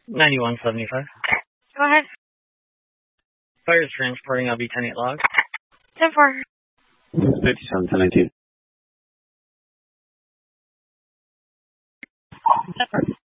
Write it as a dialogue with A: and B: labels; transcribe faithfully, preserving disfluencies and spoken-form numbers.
A: ninety-one seventy-five.
B: Go ahead.
A: Fire is transporting L B ten eight log.
B: ten four.
C: fifty-seven ten nineteen.